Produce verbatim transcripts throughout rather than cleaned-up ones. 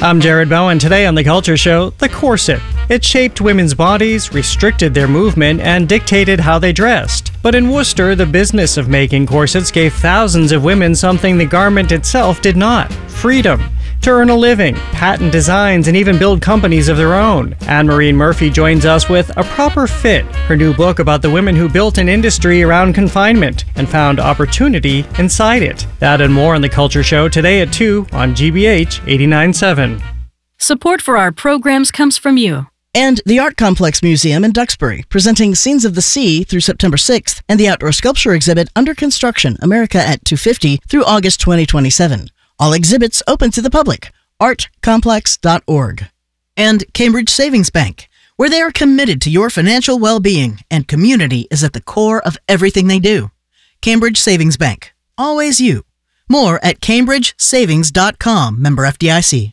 I'm Jared Bowen. Today on The Culture Show, the corset. It shaped women's bodies, restricted their movement, and dictated how they dressed. But in Worcester, the business of making corsets gave thousands of women something the garment itself did not: freedom. To earn a living, patent designs, and even build companies of their own. Anne-Marie Murphy joins us with A Proper Fit, her new book about the women who built an industry around confinement and found opportunity inside it. That and more on The Culture Show today at two on G B H eighty-nine point seven. Support for our programs comes from you. And the Art Complex Museum in Duxbury, presenting Scenes of the Sea through September sixth, and the Outdoor Sculpture Exhibit Under Construction, America at two fifty through August twenty twenty-seven. All exhibits open to the public. art complex dot org. And Cambridge Savings Bank, where they are committed to your financial well-being, and community is at the core of everything they do. Cambridge Savings Bank. Always you. More at cambridge savings dot com. Member F D I C.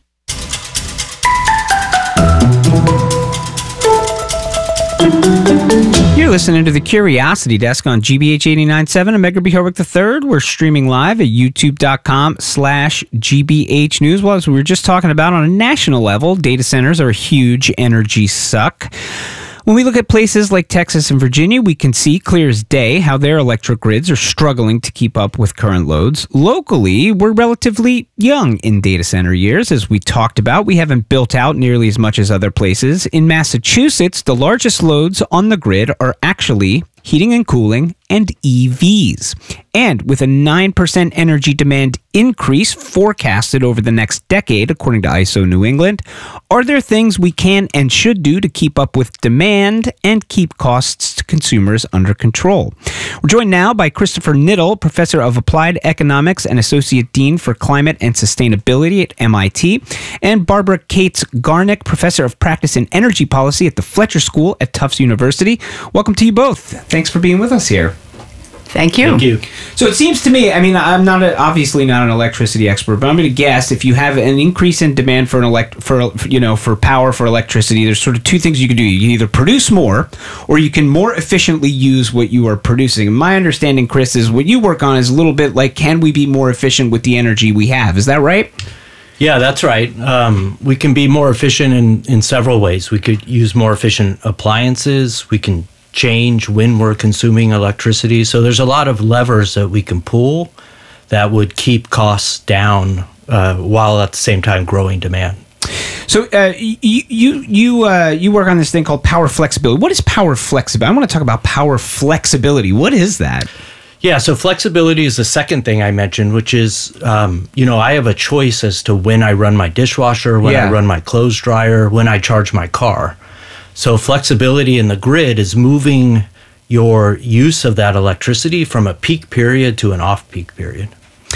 You're listening to the Curiosity Desk on G B H eighty-nine point seven. I'm Edgar B. Horwick the third. We're streaming live at youtube.com slash GBH News. Well, as we were just talking about, on a national level, data centers are a huge energy suck. When we look at places like Texas and Virginia, we can see clear as day how their electric grids are struggling to keep up with current loads. Locally, we're relatively young in data center years. As we talked about, we haven't built out nearly as much as other places. In Massachusetts, the largest loads on the grid are actually heating and cooling and E Vs. And with a nine percent energy demand increase forecasted over the next decade, according to I S O New England, are there things we can and should do to keep up with demand and keep costs to consumers under control? We're joined now by Christopher Niddle, Professor of Applied Economics and Associate Dean for Climate and Sustainability at M I T, and Barbara Cates-Garnick, Professor of Practice and Energy Policy at the Fletcher School at Tufts University. Welcome to you both. Thanks for being with us here. Thank you. Thank you. So it seems to me, I mean, I'm not a, obviously not an electricity expert, but I'm going to guess if you have an increase in demand for an elect for you know for power for electricity, there's sort of two things you can do. You can either produce more, or you can more efficiently use what you are producing. My understanding, Chris, is what you work on is a little bit like, can we be more efficient with the energy we have? Is that right? Yeah, that's right. Um, we can be more efficient in, in several ways. We could use more efficient appliances. We can change when we're consuming electricity. So there's a lot of levers that we can pull that would keep costs down uh, while at the same time growing demand. So uh, you you you uh, you work on this thing called power flexibility. What is power flexibility? I want to talk about power flexibility. What is that? Yeah, so flexibility is the second thing I mentioned, which is, um, you know, I have a choice as to when I run my dishwasher, when yeah. I run my clothes dryer, when I charge my car. So flexibility in the grid is moving your use of that electricity from a peak period to an off-peak period.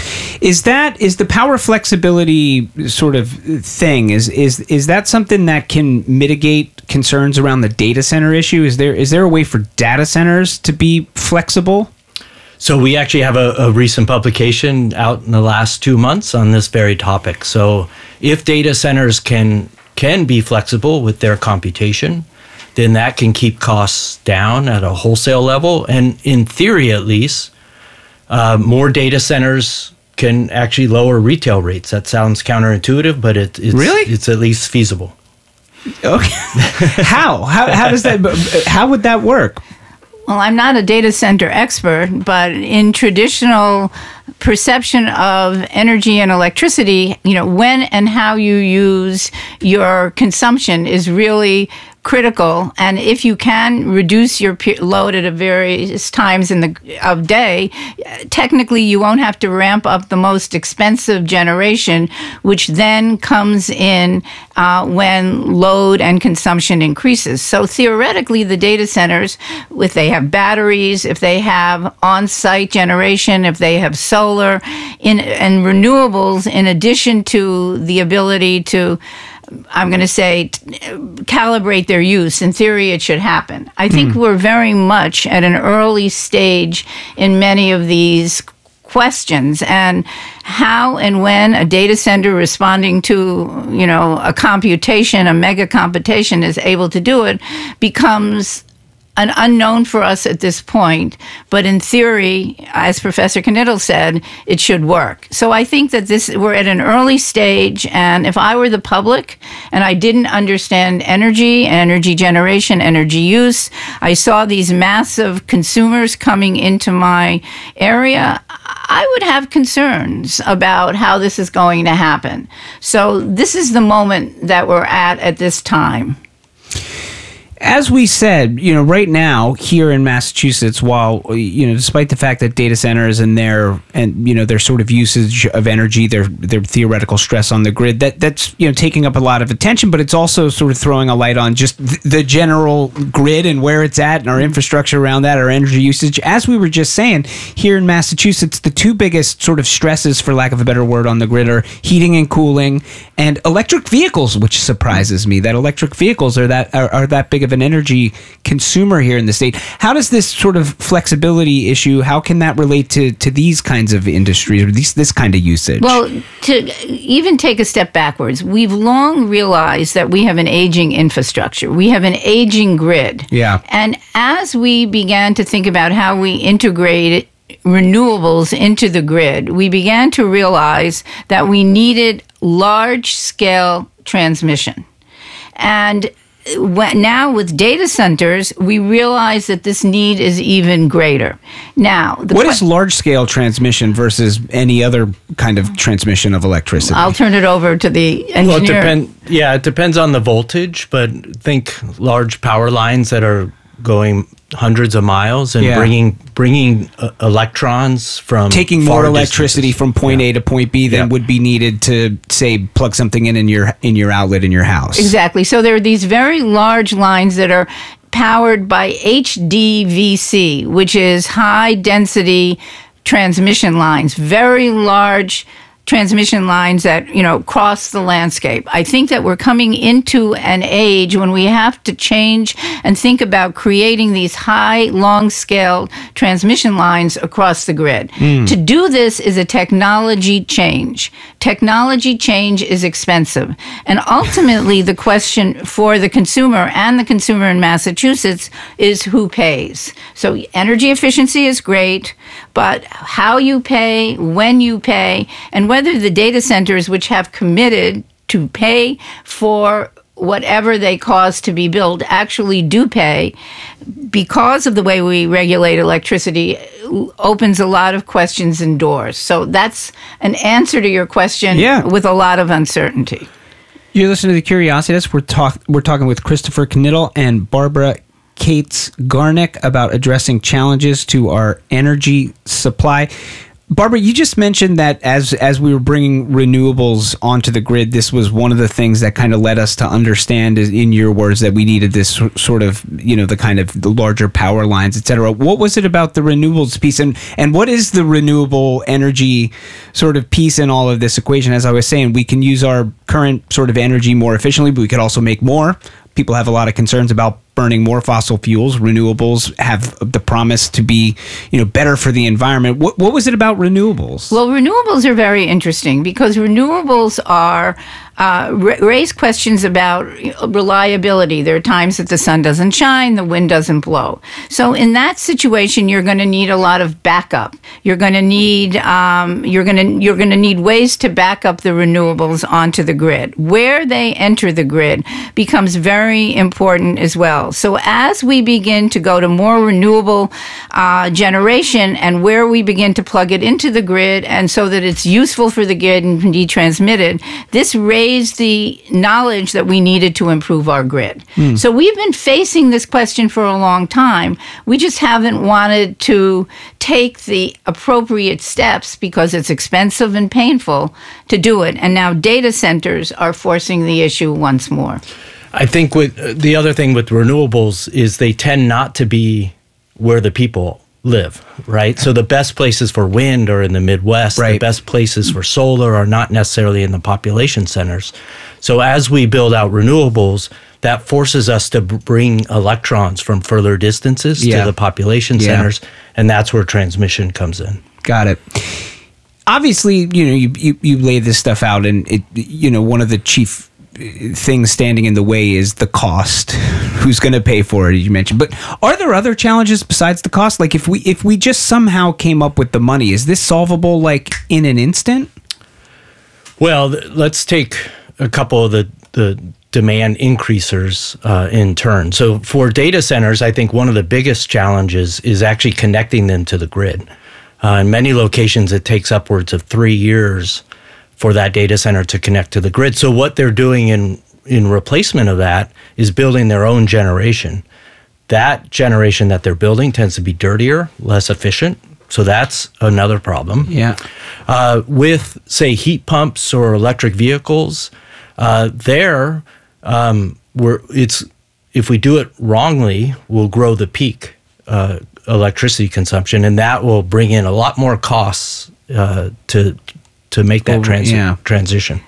Is that is the power flexibility sort of thing? Is is is that something that can mitigate concerns around the data center issue? Is there is there a way for data centers to be flexible? So we actually have a, a recent publication out in the last two months on this very topic. So if data centers can can be flexible with their computation, then that can keep costs down at a wholesale level. And in theory, at least, uh, more data centers can actually lower retail rates. That sounds counterintuitive, but it, it's, really? it's at least feasible. Okay. how? How? How does that? How would that work? Well, I'm not a data center expert, but in traditional perception of energy and electricity, you know, when and how you use your consumption is really critical. And if you can reduce your load at a various times in the of day, technically you won't have to ramp up the most expensive generation, which then comes in uh, when load and consumption increases. So theoretically, the data centers, if they have batteries, if they have on-site generation, if they have solar in, and renewables, in addition to the ability to, I'm going to say, t- calibrate their use. In theory, it should happen. I think mm. we're very much at an early stage in many of these questions, and how and when a data center responding to, you know, a computation, a mega computation is able to do it becomes an unknown for us at this point, but in theory, as Professor Knittel said, it should work. So I think that this we're at an early stage, and if I were the public and I didn't understand energy, energy generation, energy use, I saw these massive consumers coming into my area, I would have concerns about how this is going to happen. So this is the moment that we're at at this time. As we said, you know, right now here in Massachusetts, while, you know, despite the fact that data centers and their and you know their sort of usage of energy, their their theoretical stress on the grid, that that's you know taking up a lot of attention, but it's also sort of throwing a light on just th- the general grid and where it's at and our infrastructure around that, our energy usage. As we were just saying, here in Massachusetts, the two biggest sort of stresses, for lack of a better word, on the grid are heating and cooling and electric vehicles, which surprises me that electric vehicles are that are, are that big of an energy consumer here in the state. How does this sort of flexibility issue, how can that relate to, to these kinds of industries or these, this kind of usage? Well, to even take a step backwards, we've long realized that we have an aging infrastructure. We have an aging grid. Yeah. And as we began to think about how we integrate renewables into the grid, we began to realize that we needed large-scale transmission. And now with data centers, we realize that this need is even greater. Now, the what que- is large-scale transmission versus any other kind of transmission of electricity? I'll turn it over to the engineer. Well, it depend, yeah, it depends on the voltage, but think large power lines that are going hundreds of miles and Yeah. bringing bringing uh, electrons from Taking far more electricity distances. from point Yeah. A to point B than Yeah. would be needed to, say, plug something in in your in your outlet in your house. Exactly. So there are these very large lines that are powered by H D V C, which is high density transmission lines, very large transmission lines that, you know, cross the landscape. I think that we're coming into an age when we have to change and think about creating these high, long-scale transmission lines across the grid. Mm. To do this is a technology change. Technology change is expensive. And ultimately, the question for the consumer and the consumer in Massachusetts is who pays. So energy efficiency is great, but how you pay, when you pay, and whether the data centers which have committed to pay for whatever they cost to be built actually do pay, because of the way we regulate electricity, opens a lot of questions and doors. So that's an answer to your question Yeah. with a lot of uncertainty. You're listening to The Curiosity Desk. We're, talk- we're talking with Christopher Knittel and Barbara Cates Garnick about addressing challenges to our energy supply. Barbara, you just mentioned that as as we were bringing renewables onto the grid, this was one of the things that kind of led us to understand, is, in your words, that we needed this sort of, you know, the kind of the larger power lines, et cetera. What was it about the renewables piece, and and what is the renewable energy sort of piece in all of this equation? As I was saying, we can use our current sort of energy more efficiently, but we could also make more. People have a lot of concerns about burning more fossil fuels. Renewables have the promise to be, you know, better for the environment. What, what was it about renewables? Well, renewables are very interesting because renewables are uh, ra- raise questions about reliability. There are times that the sun doesn't shine, the wind doesn't blow. So in that situation, you're going to need a lot of backup. You're going to need um, you're going to you're going to need ways to back up the renewables onto the grid. Where they enter the grid becomes very important as well. So as we begin to go to more renewable uh, generation and where we begin to plug it into the grid, and so that it's useful for the grid and can be transmitted, this raised the knowledge that we needed to improve our grid. Mm. So we've been facing this question for a long time. We just haven't wanted to take the appropriate steps because it's expensive and painful to do it. And now data centers are forcing the issue once more. I think with uh, the other thing with renewables is they tend not to be where the people live, right? So the best places for wind are in the Midwest. Right. The best places for solar are not necessarily in the population centers. So as we build out renewables, that forces us to b- bring electrons from further distances Yeah. to the population Yeah. centers, and that's where transmission comes in. Got it. Obviously, you know, you, you, you lay this stuff out, and it, you know, one of the chief things standing in the way is the cost. Who's going to pay for it, you mentioned. But are there other challenges besides the cost? Like if we if we just somehow came up with the money, is this solvable like in an instant? Well, th- let's take a couple of the, the demand increasers uh, in turn. So for data centers, I think one of the biggest challenges is actually connecting them to the grid. Uh, in many locations, it takes upwards of three years for that data center to connect to the grid. So what they're doing in, in replacement of that is building their own generation. That generation that they're building tends to be dirtier, less efficient. So that's another problem. Yeah. Uh, with, say, heat pumps or electric vehicles, uh, there, um, we're, it's if we do it wrongly, we'll grow the peak uh, electricity consumption, and that will bring in a lot more costs uh, to to make that Oh, transi- yeah. transition.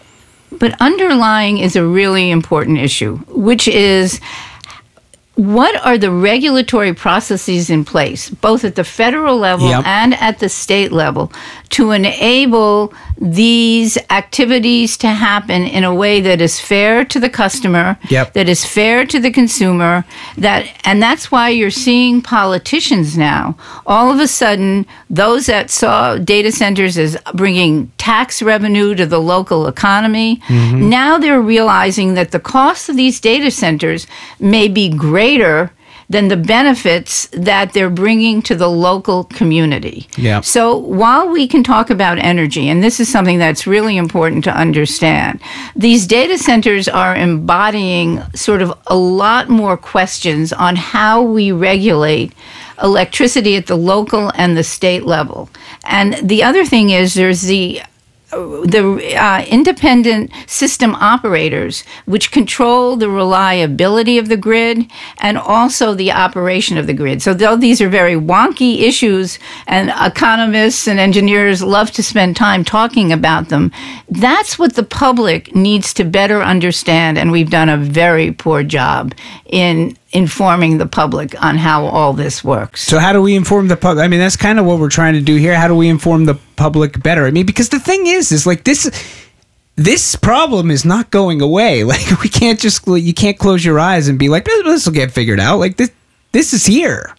But underlying is a really important issue, which is what are the regulatory processes in place, both at the federal level Yep. and at the state level, to enable these activities to happen in a way that is fair to the customer, Yep. that is fair to the consumer, that and that's why you're seeing politicians now, all of a sudden, those that saw data centers as bringing tax revenue to the local economy, now they're realizing that the cost of these data centers may be greater than the benefits that they're bringing to the local community. Yeah. So while we can talk about energy, and this is something that's really important to understand, these data centers are embodying sort of a lot more questions on how we regulate electricity at the local and the state level. And the other thing is there's the the uh, independent system operators, which control the reliability of the grid and also the operation of the grid. So though these are very wonky issues and economists and engineers love to spend time talking about them, that's what the public needs to better understand, and we've done a very poor job in informing the public on how all this works. So how do we inform the public? I mean, that's kind of what we're trying to do here. How do we inform the public better? I mean, because the thing is, is like this, this problem is not going away. Like we can't just, you can't close your eyes and be like, this will get figured out. Like this, this is here.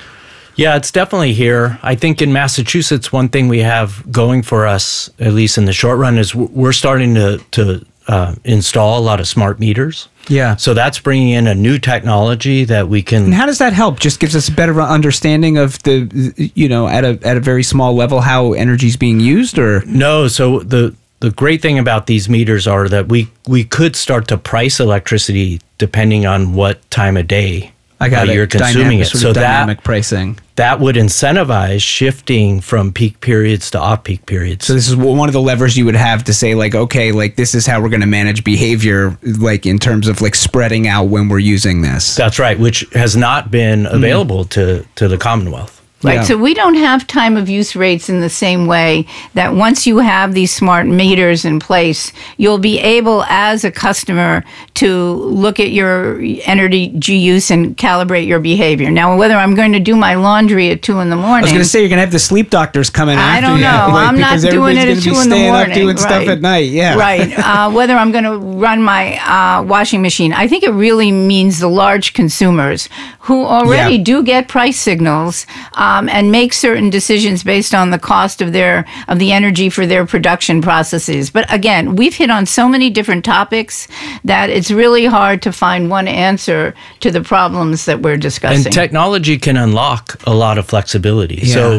Yeah, it's definitely here. I think in Massachusetts, one thing we have going for us, at least in the short run, is we're starting to, to uh, install a lot of smart meters. Yeah. So that's bringing in a new technology that we can. And how does that help? Just gives us a better understanding of the, you know, at a at a very small level, how energy is being used, or No, so the the great thing about these meters are that we we could start to price electricity depending on what time of day I got uh, it. you're consuming Dynamic, it. sort So of dynamic that pricing. that would incentivize shifting from peak periods to off peak periods. So this is one of the levers you would have to say, like, okay, like this is how we're going to manage behavior, like in terms of like spreading out when we're using this. That's right, which has not been available to to the Commonwealth. Right, Yeah. so we don't have time of use rates in the same way that once you have these smart meters in place, you'll be able as a customer to look at your energy use and calibrate your behavior. Now, whether I'm going to do my laundry at two in the morning. I was going to say you're going to have the sleep doctors coming I after don't you. know. like, I'm not because doing it everybody's at gonna two be in the staying morning. up doing stuff right. at night. Yeah. Right. Uh, whether I'm going to run my uh, washing machine. I think it really means the large consumers who already Yeah. do get price signals um, and make certain decisions based on the cost of their of the energy for their production processes. But again, we've hit on so many different topics that it's really hard to find one answer to the problems that we're discussing. And technology can unlock a lot of flexibility. Yeah. So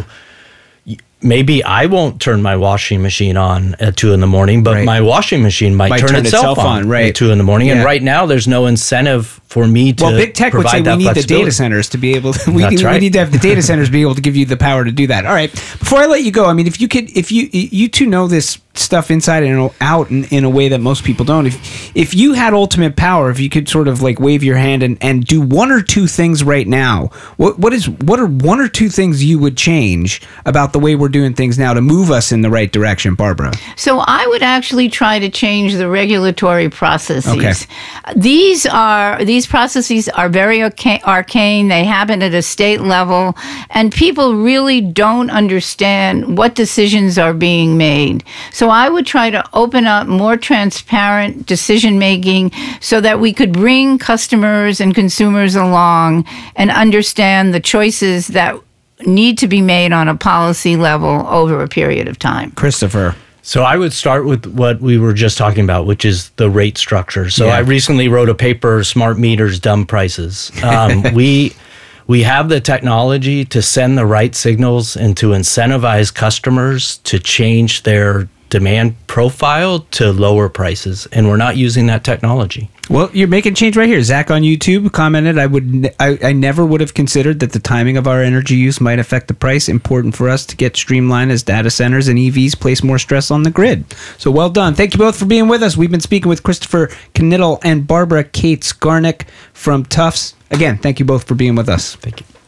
y- maybe I won't turn my washing machine on at two in the morning, but Right. my washing machine might, Might turn, turn itself, itself on, on, right. at two in the morning. Yeah. And right now, there's no incentive for me to Well, big tech would provide say we that need the flexibility. data centers to be able to. We, That's need, we right. need to have the data centers be able to give you the power to do that. All right. Before I let you go, I mean, if you could, if you you two know this stuff inside and out in, in a way that most people don't. If if you had ultimate power, if you could sort of like wave your hand and, and do one or two things right now, what what is what are one or two things you would change about the way we're doing things now to move us in the right direction, Barbara? So I would actually try to change the regulatory processes. Okay. These are these processes are very arca- arcane. They happen at a state level, and people really don't understand what decisions are being made. So So I would try to open up more transparent decision making so that we could bring customers and consumers along and understand the choices that need to be made on a policy level over a period of time. Christopher. So I would start with what we were just talking about, which is the rate structure. So Yeah. I recently wrote a paper, Smart Meters, Dumb Prices. Um, we we have the technology to send the right signals and to incentivize customers to change their demand profile to lower prices, and we're not using that technology. Well, you're making change right here. Zach on YouTube commented, I would, ne- I, I never would have considered that the timing of our energy use might affect the price. Important for us to get streamlined as data centers and E Vs place more stress on the grid. So well done. Thank you both for being with us. We've been speaking with Christopher Knittel and Barbara Cates Garnick from Tufts. Again, thank you both for being with us. Thank you.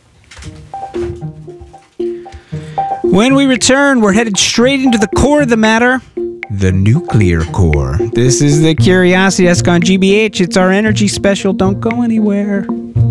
When we return, we're headed straight into the core of the matter, the nuclear core. This is the Curiosity Desk on G B H. It's our energy special. Don't go anywhere.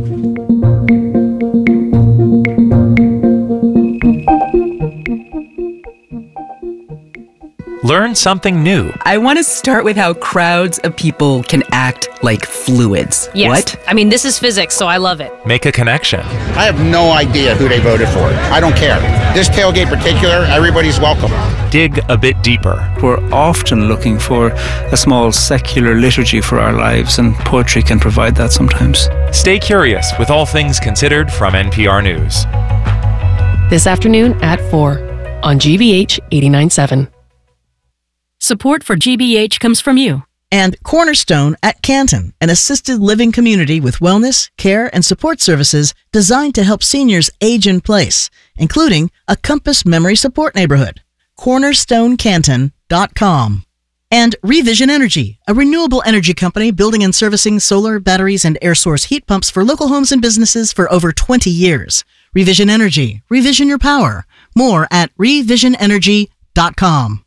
Learn something new. I want to start with how crowds of people can act like fluids. Yes. What? I mean, this is physics, so I love it. Make a connection. I have no idea who they voted for. I don't care. This tailgate particular, everybody's welcome. Dig a bit deeper. We're often looking for a small secular liturgy for our lives, and poetry can provide that sometimes. Stay curious with All Things Considered from N P R News. This afternoon at four on G B H eighty-nine point seven. Support for G B H comes from you. And Cornerstone at Canton, an assisted living community with wellness, care, and support services designed to help seniors age in place, including a Compass Memory Support Neighborhood. cornerstone canton dot com. And Revision Energy, a renewable energy company building and servicing solar, batteries, and air source heat pumps for local homes and businesses for over twenty years. Revision Energy, revision your power. More at revision energy dot com.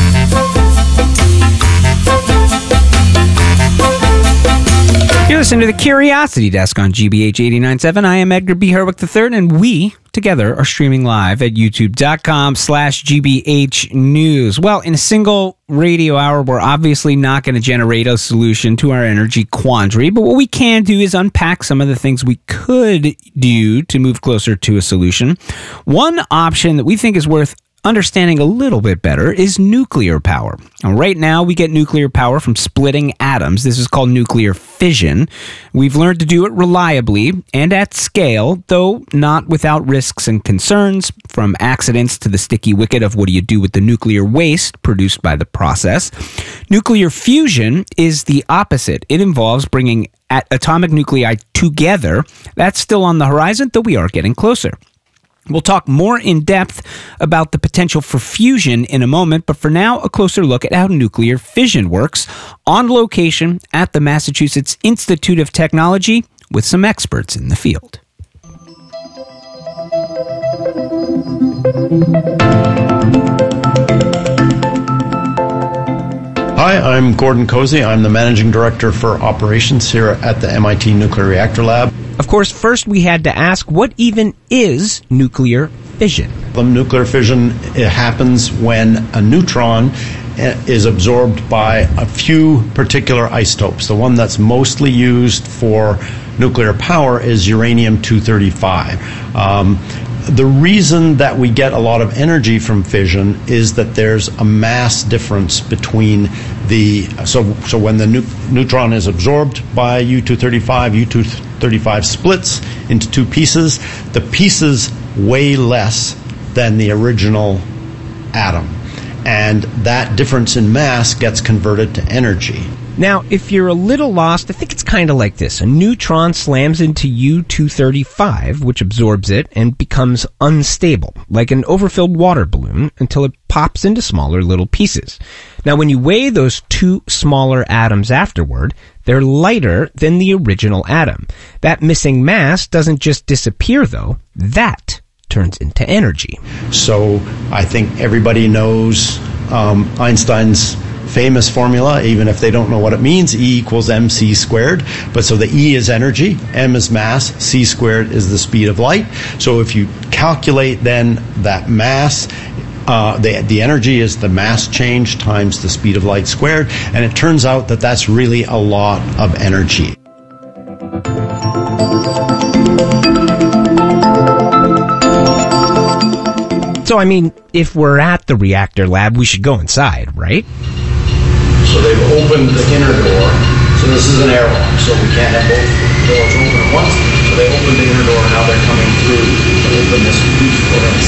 You're listening to the Curiosity Desk on G B H eighty-nine point seven. I am Edgar B. Herwick the third, and we together are streaming live at youtube.com slash GBH News. Well, in a single radio hour, we're obviously not going to generate a solution to our energy quandary, but what we can do is unpack some of the things we could do to move closer to a solution. One option that we think is worth understanding a little bit better is nuclear power. Now, right now, we get nuclear power from splitting atoms. This is called nuclear fission. We've learned to do it reliably and at scale, though not without risks and concerns, from accidents to the sticky wicket of what do you do with the nuclear waste produced by the process. Nuclear fusion is the opposite. It involves bringing at atomic nuclei together. That's still on the horizon, though we are getting closer. We'll talk more in depth about the potential for fusion in a moment, but for now, a closer look at how nuclear fission works on location at the Massachusetts Institute of Technology with some experts in the field. Hi, I'm Gordon Cozy. I'm the Managing Director for Operations here at the M I T Nuclear Reactor Lab. Of course, first we had to ask, what even is nuclear fission? The nuclear fission, it happens when a neutron is absorbed by a few particular isotopes. The one that's mostly used for nuclear power is uranium two thirty-five. Um, The reason that we get a lot of energy from fission is that there's a mass difference between the, so so when the nu- neutron is absorbed by U two thirty-five, U two thirty-five splits into two pieces. The pieces weigh less than the original atom, and that difference in mass gets converted to energy. Now, if you're a little lost, I think it's kind of like this. A neutron slams into U two thirty-five, which absorbs it and becomes unstable, like an overfilled water balloon, until it pops into smaller little pieces. Now, when you weigh those two smaller atoms afterward, they're lighter than the original atom. That missing mass doesn't just disappear, though. That turns into energy. So I think everybody knows um, Einstein's famous formula, even if they don't know what it means. E equals mc squared. But so the E is energy, m is mass, c squared is the speed of light. So if you calculate then that mass uh, the, the energy is the mass change times the speed of light squared, and it turns out that that's really a lot of energy. So, I mean, if we're at the reactor lab, we should go inside, right? So they've opened the inner door. So this is an airlock, so we can't have both doors open at once. So they opened the inner door, and now they're coming through to open this boot for us.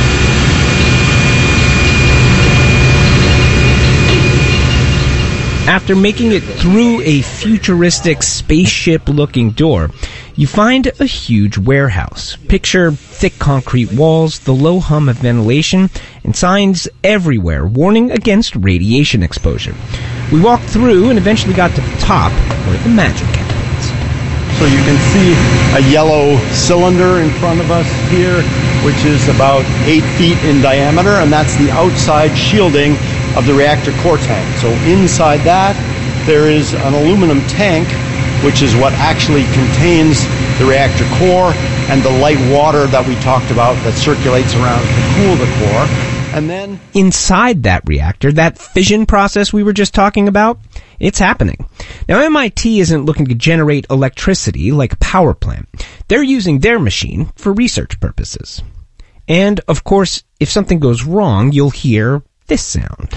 After making it through a futuristic spaceship-looking door, you find a huge warehouse. Picture thick concrete walls, the low hum of ventilation, and signs everywhere warning against radiation exposure. We walked through and eventually got to the top, where the magic happens. So you can see a yellow cylinder in front of us here, which is about eight feet in diameter, and that's the outside shielding of the reactor core tank. So inside that, there is an aluminum tank, which is what actually contains the reactor core and the light water that we talked about that circulates around to cool the core. And then inside that reactor, that fission process we were just talking about, it's happening. Now, M I T isn't looking to generate electricity like a power plant. They're using their machine for research purposes. And, of course, if something goes wrong, you'll hear this sound.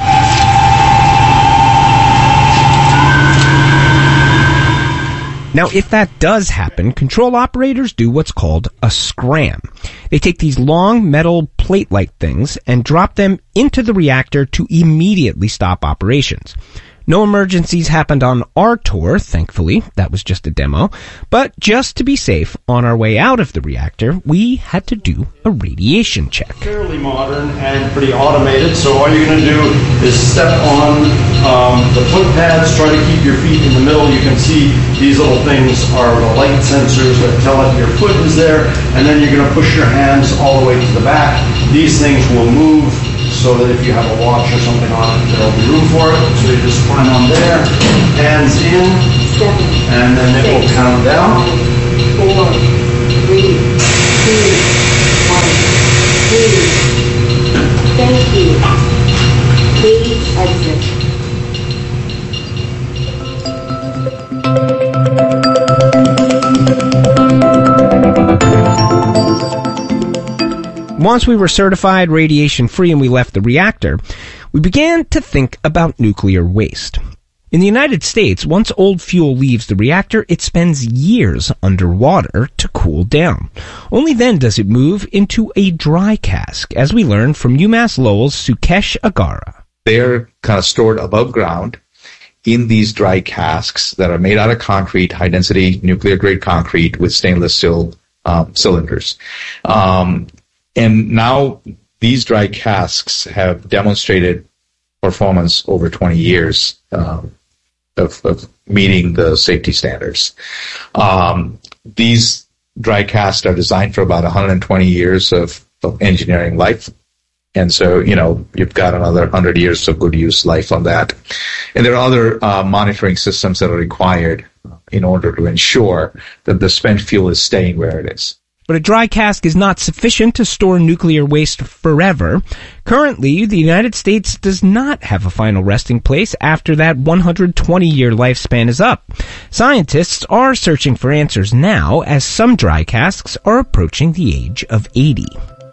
Now, if that does happen, control operators do what's called a scram. They take these long metal plate-like things and drop them into the reactor to immediately stop operations. No emergencies happened on our tour, thankfully. That was just a demo. But just to be safe, on our way out of the reactor, we had to do a radiation check. Fairly modern and pretty automated, so all you're going to do is step on um, the foot pads, try to keep your feet in the middle. You can see these little things are the light sensors that tell if your foot is there, and then you're going to push your hands all the way to the back. These things will move so that if you have a watch or something on it, there'll be room for it. So you just climb on there, hands in, and then it will count down. Four, three, two, one, three. Thank you. Please exit. Once we were certified radiation-free and we left the reactor, we began to think about nuclear waste. In the United States, once old fuel leaves the reactor, it spends years underwater to cool down. Only then does it move into a dry cask, as we learned from UMass Lowell's Sukesh Agara. They're kind of stored above ground in these dry casks that are made out of concrete, high-density nuclear-grade concrete with stainless steel um, cylinders. Um, And now these dry casks have demonstrated performance over twenty years um, of, of meeting the safety standards. Um, these dry casks are designed for about one hundred twenty years of, of engineering life. And so, you know, you've got another one hundred years of good use life on that. And there are other uh, monitoring systems that are required in order to ensure that the spent fuel is staying where it is. But a dry cask is not sufficient to store nuclear waste forever. Currently, the United States does not have a final resting place after that one hundred twenty year lifespan is up. Scientists are searching for answers now, as some dry casks are approaching the age of eighty.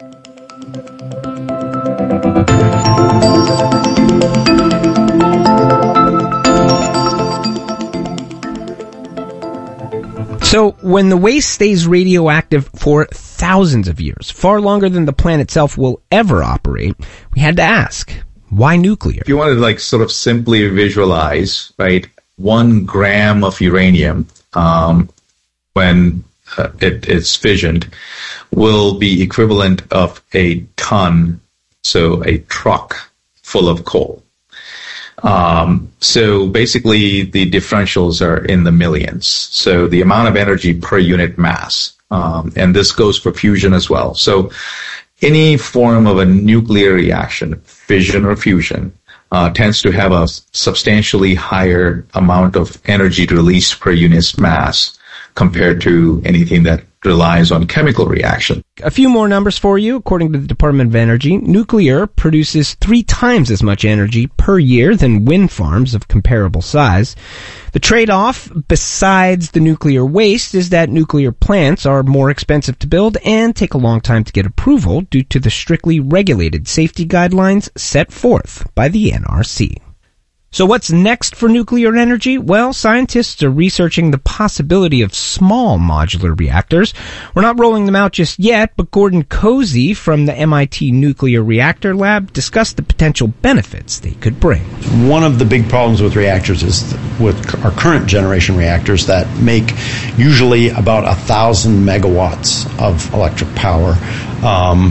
So, when the waste stays radioactive for thousands of years, far longer than the plant itself will ever operate, we had to ask, why nuclear? If you wanted to like sort of simply visualize, right, one gram of uranium um, when uh, it, it's fissioned will be equivalent of a ton, so a truck full of coal. Um, so basically the differentials are in the millions. So the amount of energy per unit mass, um, and this goes for fusion as well. So any form of a nuclear reaction, fission or fusion, uh, tends to have a substantially higher amount of energy released per unit mass compared to anything that relies on chemical reaction. A few more numbers for you. According to the Department of Energy, nuclear produces three times as much energy per year than wind farms of comparable size. The trade-off, besides the nuclear waste, is that nuclear plants are more expensive to build and take a long time to get approval due to the strictly regulated safety guidelines set forth by the N R C. So what's next for nuclear energy? Well, scientists are researching the possibility of small modular reactors. We're not rolling them out just yet, but Gordon Cozy from the M I T Nuclear Reactor Lab discussed the potential benefits they could bring. One of the big problems with reactors is with our current generation reactors that make usually about a thousand megawatts of electric power um,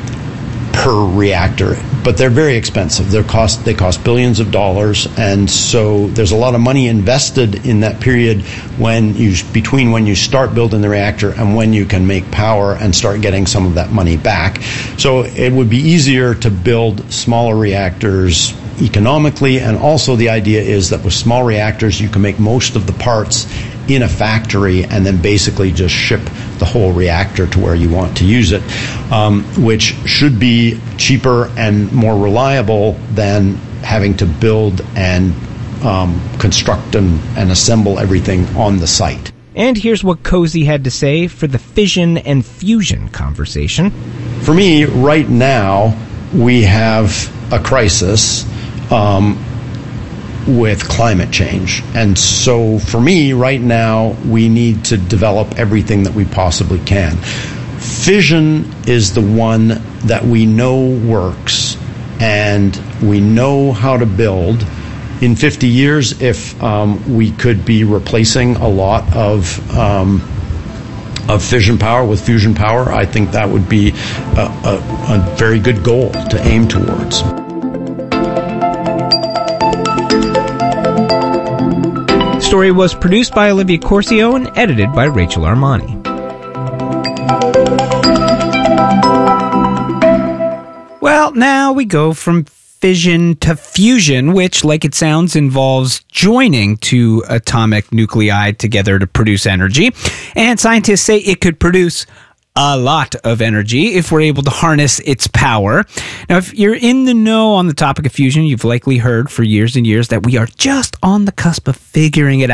per reactor, but they're very expensive. They cost they cost billions of dollars, and so there's a lot of money invested in that period when you between when you start building the reactor and when you can make power and start getting some of that money back. So it would be easier to build smaller reactors economically, and also the idea is that with small reactors you can make most of the parts in a factory and then basically just ship the whole reactor to where you want to use it, um, which should be cheaper and more reliable than having to build and um, construct and, and assemble everything on the site. And here's what Cozy had to say for the fission and fusion conversation. For me, right now, we have a crisis um, with climate change. And so for me, right now, we need to develop everything that we possibly can. Fission is the one that we know works and we know how to build. In fifty years, if um, we could be replacing a lot of um, of fission power with fusion power, I think that would be a, a, a very good goal to aim towards. The story was produced by Olivia Corcio and edited by Rachel Armani. Well, now we go from fission to fusion, which, like it sounds, involves joining two atomic nuclei together to produce energy. And scientists say it could produce a lot of energy if we're able to harness its power. Now, if you're in the know on the topic of fusion, you've likely heard for years and years that we are just on the cusp of figuring it out.